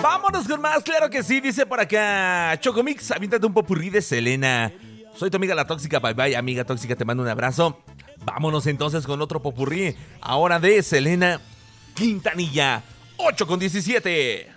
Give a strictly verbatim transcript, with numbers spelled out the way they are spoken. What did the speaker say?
Vámonos con más, claro que sí, dice por acá Chocomix, aviéntate un popurrí de Selena. Soy tu amiga la tóxica, bye bye, amiga tóxica, te mando un abrazo. Vámonos entonces con otro popurrí, ahora de Selena Quintanilla, ocho con diecisiete.